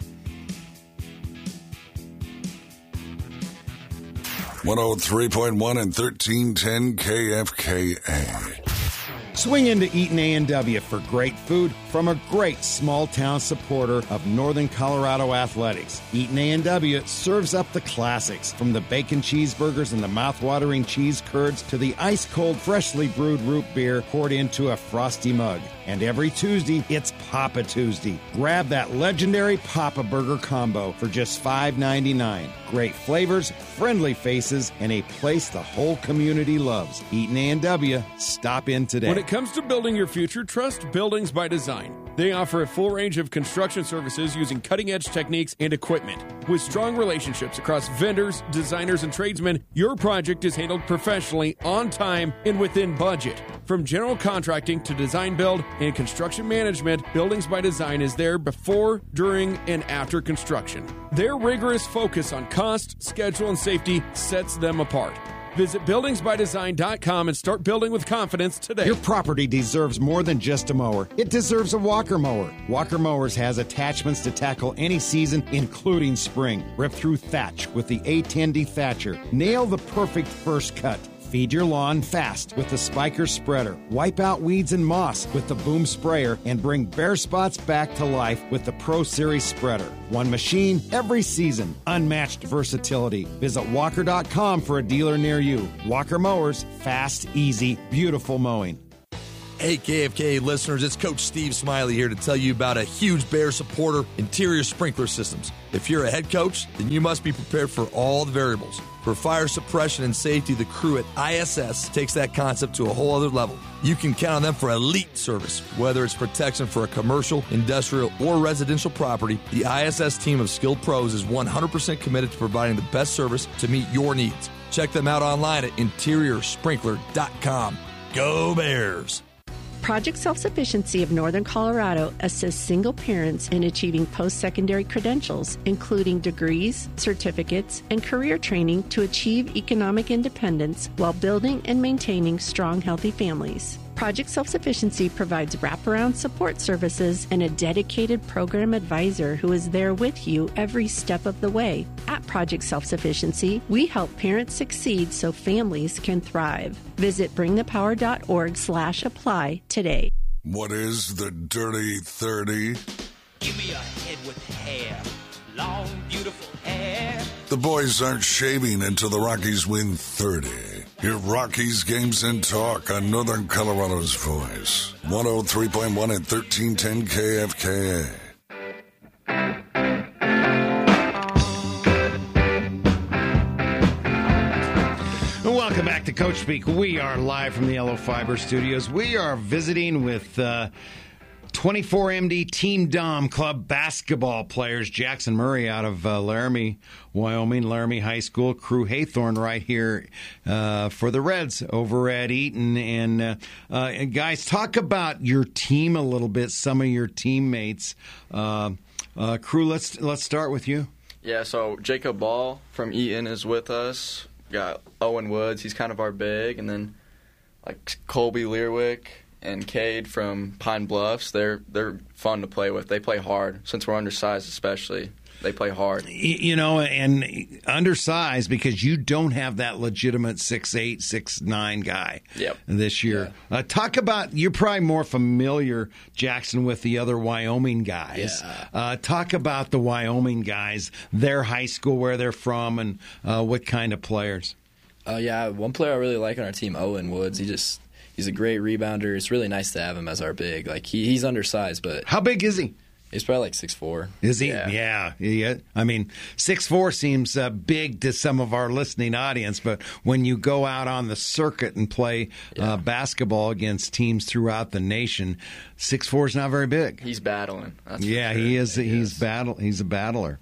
one oh three point one and thirteen ten K F K A. Swing into Eaton A and W for great food from a great small-town supporter of Northern Colorado athletics. Eaton A and W serves up the classics, from the bacon cheeseburgers and the mouth-watering cheese curds to the ice-cold, freshly brewed root beer poured into a frosty mug. And every Tuesday, it's Papa Tuesday. Grab that legendary Papa Burger combo for just five ninety-nine. Great flavors, friendly faces, and a place the whole community loves. Eaton A and W. Stop in today. When it comes to building your future, trust Buildings by Design. They offer a full range of construction services using cutting-edge techniques and equipment. With strong relationships across vendors, designers, and tradesmen, your project is handled professionally, on time, and within budget. From general contracting to design build and construction management, Buildings by Design is there before, during, and after construction. Their rigorous focus on cost, schedule, and safety sets them apart. Visit buildings by design dot com and start building with confidence today. Your property deserves more than just a mower. It deserves a Walker mower. Walker Mowers has attachments to tackle any season, including spring. Rip through thatch with the A ten D Thatcher. Nail the perfect first cut. Feed your lawn fast with the Spiker spreader. Wipe out weeds and moss with the Boom sprayer and bring bare spots back to life with the Pro Series spreader. One machine every season. Unmatched versatility. Visit walker dot com for a dealer near you. Walker Mowers. Fast, easy, beautiful mowing. Hey, K F K A listeners, it's Coach Steve Smiley here to tell you about a huge Bear supporter, Interior Sprinkler Systems. If you're a head coach, then you must be prepared for all the variables. For fire suppression and safety, the crew at I S S takes that concept to a whole other level. You can count on them for elite service. Whether it's protection for a commercial, industrial, or residential property, the I S S team of skilled pros is one hundred percent committed to providing the best service to meet your needs. Check them out online at interior sprinkler dot com. Go Bears! Project Self-Sufficiency of Northern Colorado assists single parents in achieving post-secondary credentials, including degrees, certificates, and career training to achieve economic independence while building and maintaining strong, healthy families. Project Self-Sufficiency provides wraparound support services and a dedicated program advisor who is there with you every step of the way. At Project Self-Sufficiency, we help parents succeed so families can thrive. Visit bring the power dot org slash apply today. What is the Dirty thirty? Give me a head with hair. Long, beautiful hair. The boys aren't shaving until the Rockies win thirty. Hear Rockies games and talk on Northern Colorado's voice. one oh three point one and thirteen ten K F K A. Welcome back to Coach Speak. We are live from the Yellow Fiber Studios. We are visiting with uh, twenty-four M D Team Dom Club basketball players. Jackson Murray out of uh, Laramie, Wyoming, Laramie High School. Crew Haythorne right here uh, for the Reds over at Eaton. And, uh, uh, and guys, talk about your team a little bit, some of your teammates. Uh, uh, Crew, let's let's start with you. Yeah, so Jacob Ball from Eaton is with us. Got Owen Woods, he's kind of our big, and then like Colby Learwick and Cade from Pine Bluffs. They're they're fun to play with. They play hard, since we're undersized especially. They play hard. You know, and undersized because you don't have that legitimate six eight, six nine guy yep. this year. Yeah. Uh, talk about, you're probably more familiar, Jackson, with the other Wyoming guys. Yeah. Uh, talk about the Wyoming guys, their high school, where they're from, and uh, what kind of players. Uh, yeah, one player I really like on our team, Owen Woods. He just he's a great rebounder. It's really nice to have him as our big. Like he, he's undersized, but how big is he? He's probably like six foot four. Is he? Yeah. yeah. yeah. I mean, six foot four seems uh, big to some of our listening audience, but when you go out on the circuit and play yeah. uh, basketball against teams throughout the nation, six foot four is not very big. He's battling. That's yeah, for sure. he is. He he's is. battle. He's a battler.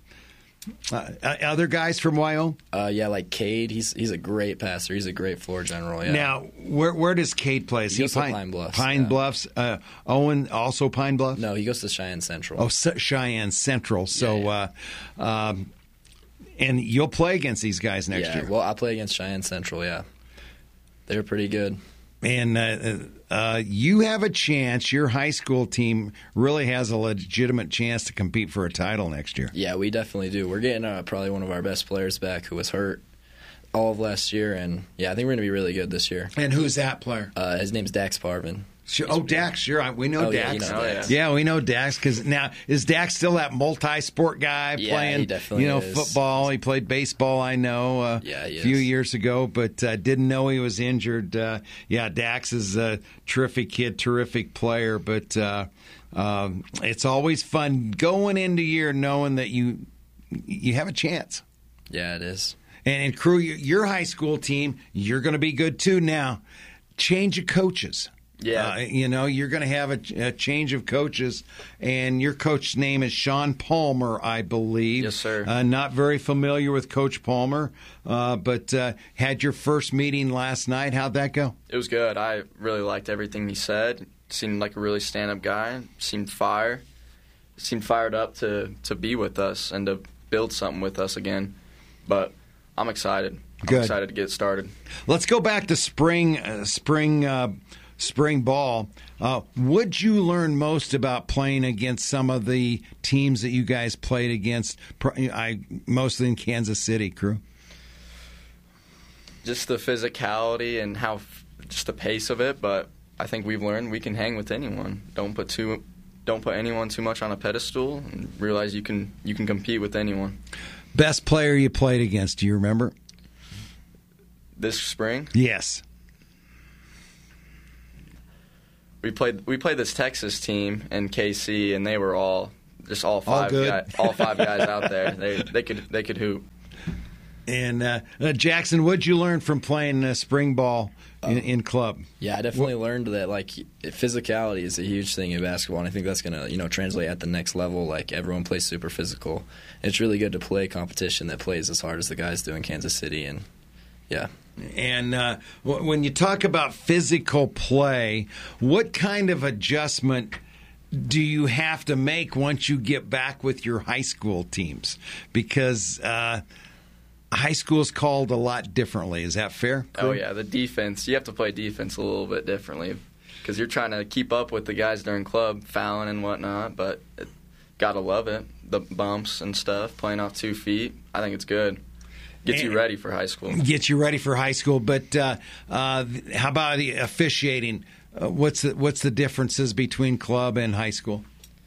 Uh, other guys from Wyoming? Uh, yeah, like Cade. He's he's a great passer. He's a great floor general. Yeah. Now, where where does Cade play? Is he, he goes Pine, to Pine Bluffs. Pine yeah. Bluffs. Uh, Owen also Pine Bluffs. No, he goes to Cheyenne Central. Oh, Cheyenne Central. So, yeah, yeah. Uh, um, and you'll play against these guys next yeah, year. Well, I'll play against Cheyenne Central. Yeah, they're pretty good. And uh, uh, you have a chance. Your high school team really has a legitimate chance to compete for a title next year. Yeah, we definitely do. We're getting uh, probably one of our best players back who was hurt all of last year. And, yeah, I think we're going to be really good this year. And who's that player? Uh, his name's Dax Parvin. Sure. Oh, Dax, sure. We know oh, Dax. Yeah, you know Dax. Yeah, we know Dax. Because now, is Dax still that multi-sport guy yeah, playing, he definitely you know, is. football? He played baseball, I know, uh, yeah, he a few is. years ago, but uh, didn't know he was injured. Uh, yeah, Dax is a terrific kid, terrific player, but uh, um, it's always fun going into year knowing that you you have a chance. Yeah, it is. And, and crew, your high school team, you're going to be good too now. Change of coaches. Yeah. Uh, you know, you're going to have a, a change of coaches, and your coach's name is Sean Palmer, I believe. Yes, sir. Uh, not very familiar with Coach Palmer, uh, but uh, had your first meeting last night. How'd that go? It was good. I really liked everything he said. Seemed like a really stand-up guy. Seemed fire. Seemed fired up to, to be with us and to build something with us again. But I'm excited. I'm Good. excited to get started. Let's go back to spring uh, spring uh, spring ball. Uh, would you learn most about playing against some of the teams that you guys played against, I mostly in Kansas City, crew? just the physicality and how just the pace of it. But I think we've learned we can hang with anyone. Don't put too don't put anyone too much on a pedestal, and realize you can you can compete with anyone. Best player you played against, do you remember? This spring? Yes. We played we played this Texas team in K C, and they were all just all five all, guys, all five guys out there. They they could they could hoop. And uh, uh, Jackson, what'd you learn from playing uh, spring ball in, in club? Yeah, I definitely what? learned that like physicality is a huge thing in basketball, and I think that's going to you know translate at the next level. Like everyone plays super physical. It's really good to play competition that plays as hard as the guys do in Kansas City, and yeah. And uh, w- when you talk about physical play, what kind of adjustment do you have to make once you get back with your high school teams? Because uh, high school's called a lot differently. Is that fair? Oh, yeah. The defense, you have to play defense a little bit differently because you're trying to keep up with the guys during club, fouling and whatnot, but it, gotta love it. The bumps and stuff, playing off two feet. I think it's good. Gets you ready for high school. Gets you ready for high school. But uh, uh, how about the officiating? Uh, what's the, what's the differences between club and high school?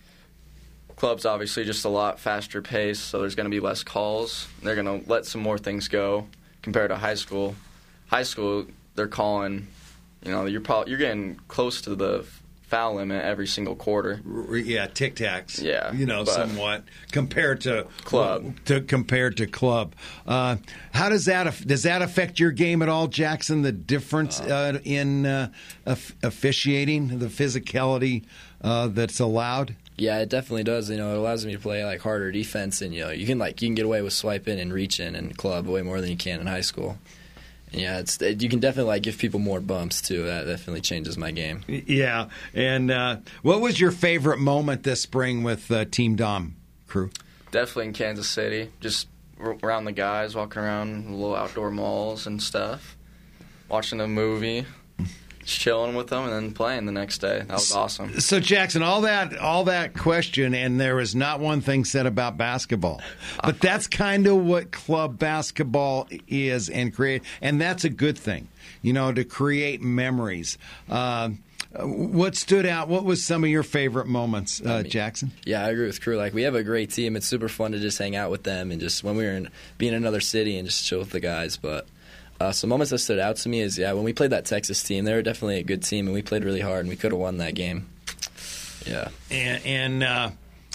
Club's obviously just a lot faster pace, so there's going to be less calls. They're going to let some more things go compared to high school. High school, they're calling, you know, you're probably, you're getting close to the foul limit every single quarter. Yeah, tic tacs. Yeah, you know, somewhat compared to club. To compared to club. Uh, how does that does that affect your game at all, Jackson? The difference uh, in uh, officiating, the physicality uh, that's allowed. Yeah, it definitely does. You know, it allows me to play like harder defense, and you know, you can like you can get away with swiping and reaching in club way more than you can in high school. Yeah, it's you can definitely like give people more bumps too. That definitely changes my game. Yeah, and uh, what was your favorite moment this spring with uh, Team Dom crew? Definitely in Kansas City, just around the guys, walking around little outdoor malls and stuff, watching a movie, just chilling with them, and then playing the next day. That was awesome. So Jackson, all that all that question, and there was not one thing said about basketball, but that's kind of what club basketball is, and create, and that's a good thing, you know, to create memories. Uh, what stood out? What was some of your favorite moments, uh, I mean, Jackson? Yeah, I agree with Crew. Like we have a great team. It's super fun to just hang out with them, and just when we were in, be in another city and just chill with the guys, but. Uh, some moments that stood out to me is, yeah, when we played that Texas team, they were definitely a good team, and we played really hard, and we could have won that game. Yeah. And, and uh,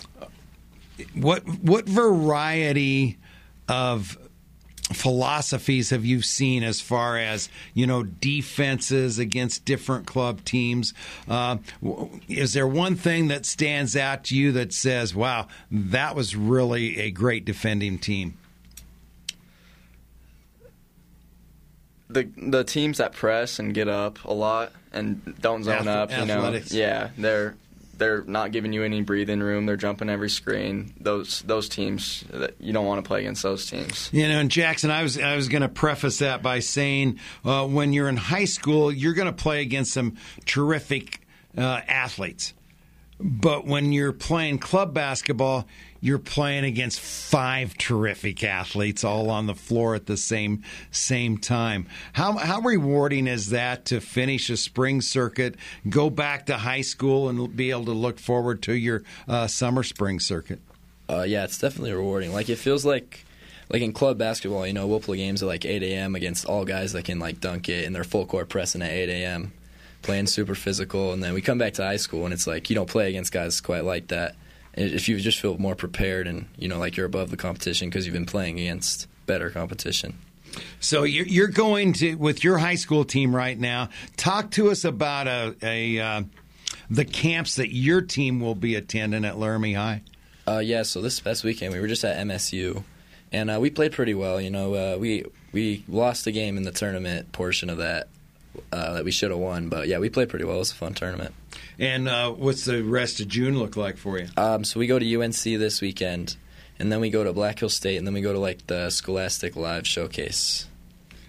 what what variety of philosophies have you seen as far as, you know, defenses against different club teams? Uh, is there one thing that stands out to you that says, wow, that was really a great defending team? The the teams that press and get up a lot and don't zone Ath- up, you athletics. know, yeah, they're they're not giving you any breathing room. They're jumping every screen. Those those teams, you don't want to play against those teams. You know, and Jackson, I was I was going to preface that by saying, uh, when you're in high school, you're going to play against some terrific uh, athletes. But when you're playing club basketball, you're playing against five terrific athletes all on the floor at the same same time. How how rewarding is that to finish a spring circuit, go back to high school, and be able to look forward to your uh, summer spring circuit? Uh, yeah, it's definitely rewarding. Like it feels like. Like in club basketball, you know, we'll play games at like eight a.m. against all guys that can like dunk it, and they're full court pressing at eight a.m. playing super physical, and then we come back to high school, and it's like you don't play against guys quite like that. If you just feel more prepared and, you know, like you're above the competition because you've been playing against better competition. So you're going to, with your high school team right now, talk to us about a, a uh, the camps that your team will be attending at Laramie High. Uh, yeah, so this past weekend we were just at M S U, and uh, we played pretty well. You know, uh, we we lost the game in the tournament portion of that uh, that we should have won, but yeah, we played pretty well. It was a fun tournament. And uh, what's the rest of June look like for you? Um, so we go to U N C this weekend, and then we go to Black Hill State, and then we go to like the Scholastic Live Showcase.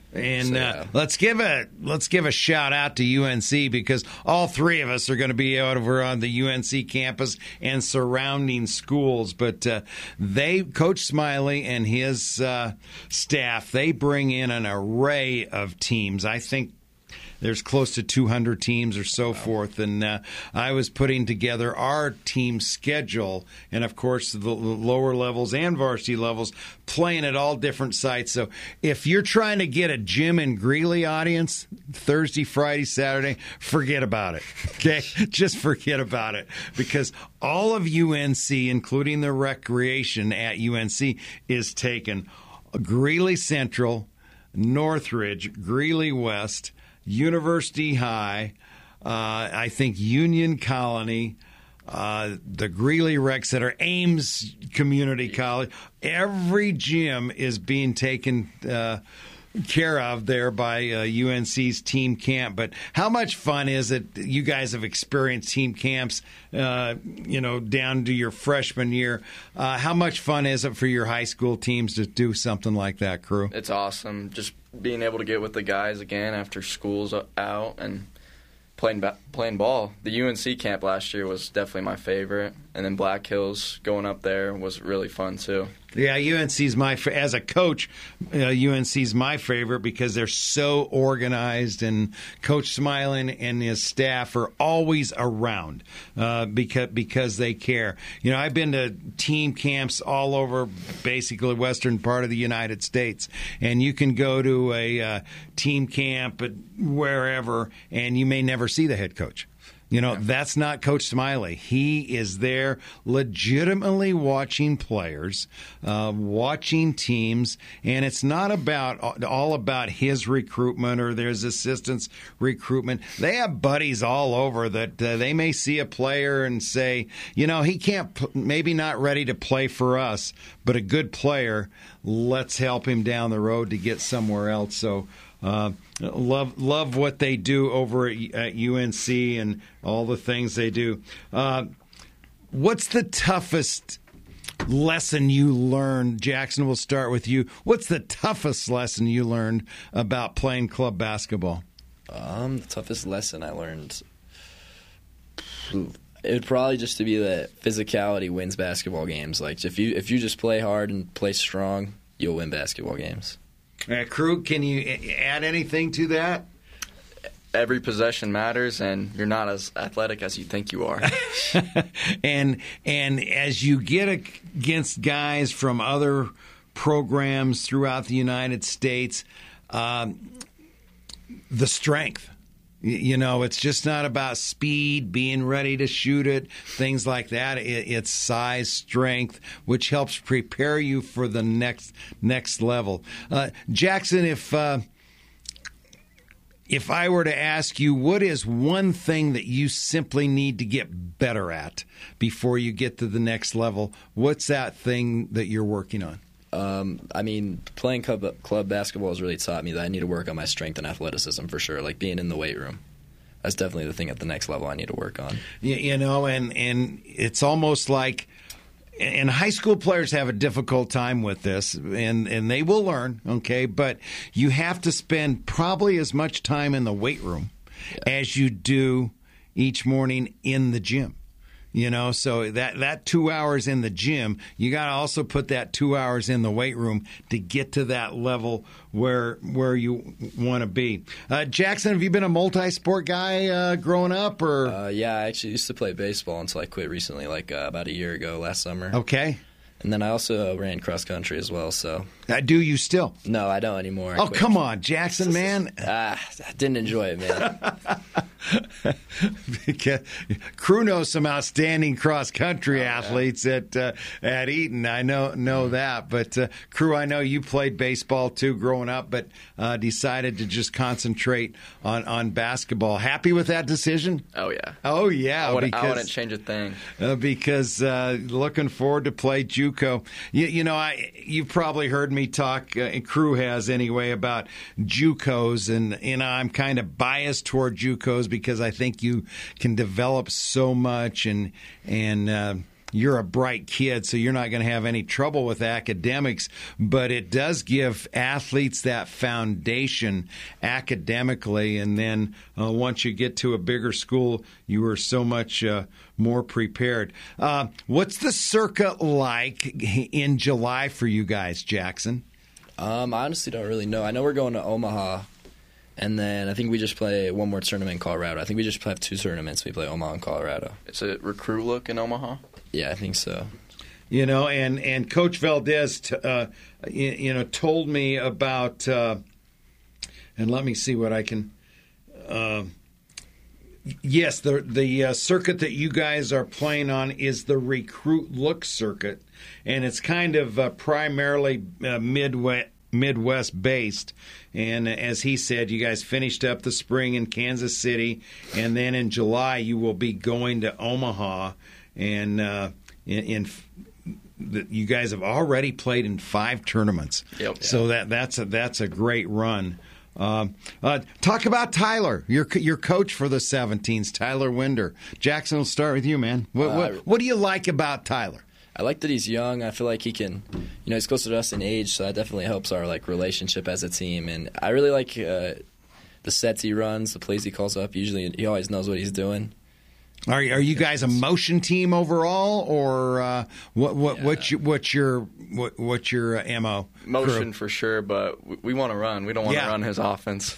And So, uh, yeah. let's give a let's give a shout out to U N C because all three of us are going to be over on the U N C campus and surrounding schools. But uh, they, Coach Smiley and his uh, staff, they bring in an array of teams. I think there's close to two hundred teams or so forth. And uh, I was putting together our team schedule, and of course the lower levels and varsity levels playing at all different sites. So if you're trying to get a Jim and Greeley audience Thursday, Friday, Saturday, forget about it. Okay, just forget about it because all of U N C, including the recreation at U N C, is taken. Greeley Central, Northridge, Greeley West, University High, uh, I think Union Colony, uh, the Greeley Rec Center, Ames Community College. Every gym is being taken uh, care of there by uh, U N C's team camp. But how much fun is it? You guys have experienced team camps, uh, you know, down to your freshman year. Uh, how much fun is it for your high school teams to do something like that, Crew? It's awesome. Just being able to get with the guys again after school's out and playing ba- playing ball. The U N C camp last year was definitely my favorite, and then Black Hills going up there was really fun too. Yeah, U N C's my as a coach. Uh, U N C's my favorite because they're so organized, and Coach Smiling and his staff are always around uh, because because they care. You know, I've been to team camps all over, basically western part of the United States, and you can go to a uh, team camp at wherever, and you may never see the head coach. You know, that's not Coach Smiley. He is there legitimately watching players, uh, watching teams, and it's not about all about his recruitment or there's assistants recruitment. They have buddies all over that uh, they may see a player and say, you know, he can't, maybe not ready to play for us, but a good player, let's help him down the road to get somewhere else. So, Uh, love love what they do over at, at U N C and all the things they do. Uh, what's the toughest lesson you learned? Jackson, we'll start with you. What's the toughest lesson you learned about playing club basketball? Um, the toughest lesson I learned, it would probably just to be that physicality wins basketball games. Like if you if you just play hard and play strong, you'll win basketball games. Uh, Crew, can you add anything to that? Every possession matters, and you're not as athletic as you think you are. and and as you get against guys from other programs throughout the United States, um, the strength. You know, it's just not about speed, being ready to shoot it, things like that. It, it's size, strength, which helps prepare you for the next next level. Uh, Jackson, if uh, if I were to ask you, what is one thing that you simply need to get better at before you get to the next level? What's that thing that you're working on? Um, I mean, playing club, club basketball has really taught me that I need to work on my strength and athleticism for sure, like being in the weight room. That's definitely the thing at the next level I need to work on. You, you know, and, and it's almost like, and high school players have a difficult time with this, and, and they will learn, okay, but you have to spend probably as much time in the weight room yeah. as you do each morning in the gym. You know, so that, that two hours in the gym, you got to also put that two hours in the weight room to get to that level where where you want to be. Uh, Jackson, have you been a multi-sport guy uh, growing up? Or uh, yeah, I actually used to play baseball until I quit recently, like uh, about a year ago, last summer. Okay. And then I also ran cross country as well. So uh, do you still? No, I don't anymore. I oh, quit. Come on, Jackson, man. Ah, I didn't enjoy it, man. Crew knows some outstanding cross country oh, athletes yeah. at uh, at Eaton. I know know mm. that, but uh, Crew, I know you played baseball too growing up, but uh, decided to just concentrate on, on basketball. Happy with that decision? Oh yeah. Oh yeah. I wouldn't, because, I wouldn't change a thing. Uh, because uh, looking forward to play JUCO. You, you know, I you've probably heard me talk, uh, and Crew has anyway, about JUCOs, and you know I'm kind of biased toward JUCOs because I think you can develop so much and and uh, you're a bright kid, so you're not going to have any trouble with academics, but it does give athletes that foundation academically, and then uh, once you get to a bigger school, you are so much uh, more prepared. Uh, what's the circuit like in July for you guys, Jackson? Um, I honestly don't really know. I know we're going to Omaha, and then I think we just play one more tournament in Colorado. I think we just have two tournaments. We play Omaha and Colorado. Is it recruit look in Omaha? Yeah, I think so. You know, and, and Coach Valdez, t- uh, you, you know, told me about, uh, and let me see what I can. Uh, yes, the the uh, circuit that you guys are playing on is the recruit look circuit, and it's kind of uh, primarily uh, Midwest. Midwest based, and as he said, you guys finished up the spring in Kansas City, and then in July you will be going to Omaha, and uh, in, in the, you guys have already played in five tournaments. Yep. So that that's a that's a great run. Um, uh, talk about Tyler, your your coach for the seventeens, Tyler Winder. Jackson, we'll start with you, man. What, uh, what what do you like about Tyler? I like that he's young. I feel like he can, you know, he's closer to us in age, so that definitely helps our like relationship as a team. And I really like uh, the sets he runs, the plays he calls up. Usually, he always knows what he's doing. Are are you guys a motion team overall, or uh, what what yeah. what's your what's your what, what's your uh, M O? Motion crew? For sure, but we, we want to run. We don't want to yeah. run his offense.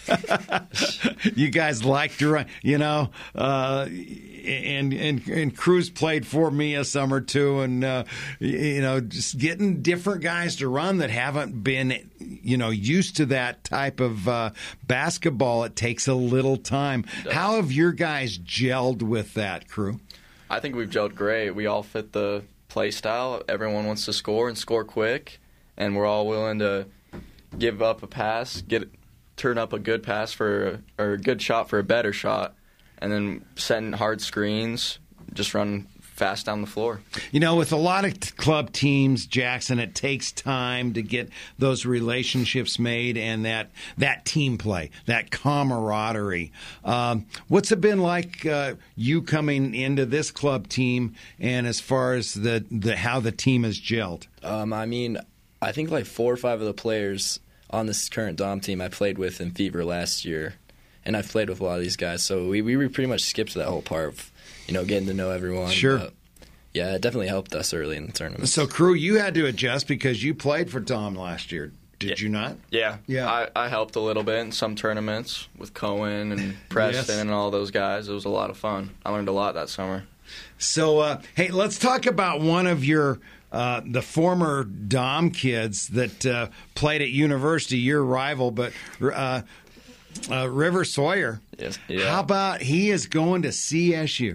You guys like to run, you know. Uh, and and and Cruz played for me a summer too, and uh, you know, just getting different guys to run that haven't been, you know, used to that type of uh, basketball. It takes a little time. How have your guys gelled with that, Crew? I think we've gelled great. We all fit the play style. Everyone wants to score and score quick, and we're all willing to give up a pass, get turn up a good pass for or a good shot for a better shot. And then setting hard screens, just run fast down the floor. You know, with a lot of t- club teams, Jackson, it takes time to get those relationships made and that that team play, that camaraderie. Um, what's it been like uh, you coming into this club team, and as far as the, the how the team has gelled? Um, I mean, I think like four or five of the players on this current Dom team I played with in Fever last year. And I've played with a lot of these guys, so we we pretty much skipped that whole part of, you know, getting to know everyone. Sure. But yeah, it definitely helped us early in the tournament. So, Crew, you had to adjust because you played for Dom last year. Did yeah. you not? Yeah. Yeah. I, I helped a little bit in some tournaments with Cohen and Preston yes. and all those guys. It was a lot of fun. I learned a lot that summer. So, uh, hey, let's talk about one of your uh, the former Dom kids that uh, played at university, your rival, but uh, uh, River Sawyer. Yes. Yeah. How about he is going to C S U?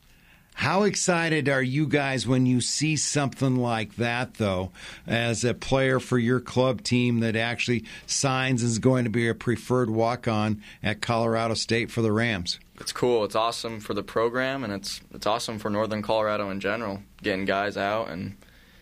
How excited are you guys when you see something like that, though, as a player for your club team that actually signs and is going to be a preferred walk-on at Colorado State for the Rams? It's cool. It's awesome for the program, and it's it's awesome for Northern Colorado in general, getting guys out and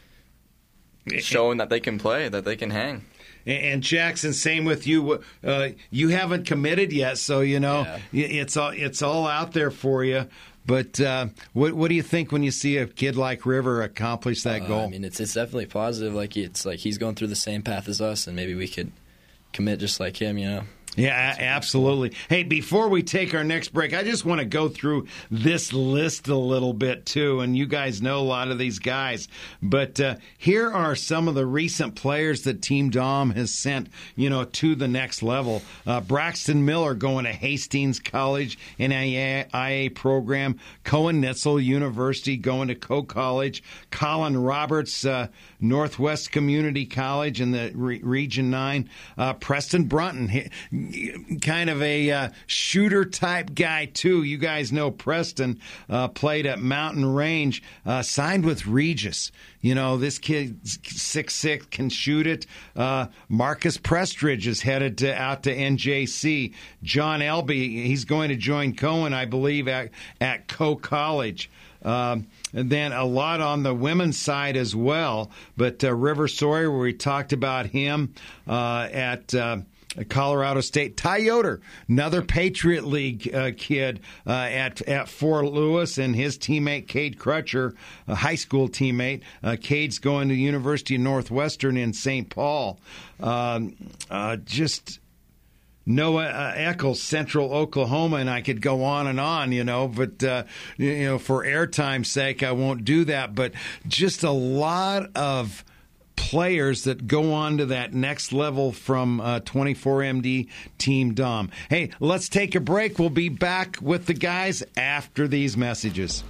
showing that they can play, that they can hang. And Jackson, same with you. Uh, you haven't committed yet, so you know yeah. it's all it's all out there for you. But uh, what what do you think when you see a kid like River accomplish that uh, goal? I mean, it's it's definitely positive. Like it's like he's going through the same path as us, and maybe we could commit just like him. You know. Yeah, absolutely. Hey, before we take our next break, I just want to go through this list a little bit, too, and you guys know a lot of these guys. But uh, here are some of the recent players that Team Dom has sent, you know, to the next level. Uh, Braxton Miller going to Hastings College, N I A program. Cohen Nitzel University going to Coe College. Colin Roberts, uh, Northwest Community College in the Re- Region nine. Uh, Preston Brunton, he, kind of a uh, shooter-type guy, too. You guys know Preston uh, played at Mountain Range, uh, signed with Regis. You know, this kid, six six, can shoot it. Uh, Marcus Prestridge is headed to, out to N J C. John Elby, he's going to join Cohen, I believe, at, at Coe College. Um, and then a lot on the women's side as well. But uh, River Sawyer, where we talked about him uh, at... Uh, Colorado State. Ty Yoder, another Patriot League uh, kid uh, at at Fort Lewis, and his teammate Cade Crutcher, a high school teammate. Uh, Cade's going to the University of Northwestern in Saint Paul. Um, uh, just Noah uh, Eccles, Central Oklahoma, and I could go on and on, you know, but, uh, you know, for airtime's sake, I won't do that. But just a lot of players that go on to that next level from uh, twenty-four M D Team Dom. Hey, let's take a break. We'll be back with the guys after these messages.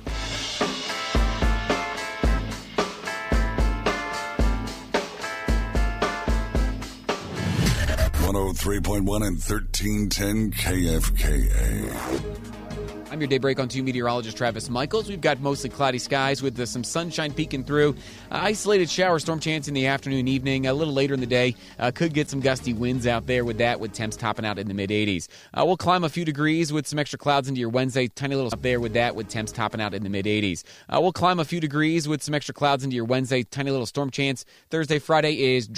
one oh three point one and thirteen ten K F K A. I'm your daybreak on two meteorologist Travis Michaels. We've got mostly cloudy skies with uh, some sunshine peeking through. Uh, isolated shower storm chance in the afternoon, evening. A little later in the day, uh, could get some gusty winds out there with that, with temps topping out in the mid eighties. Uh, we'll climb a few degrees with some extra clouds into your Wednesday. Tiny little up there with that, with temps topping out in the mid eighties. Uh, we'll climb a few degrees with some extra clouds into your Wednesday. Tiny little storm chance. Thursday, Friday is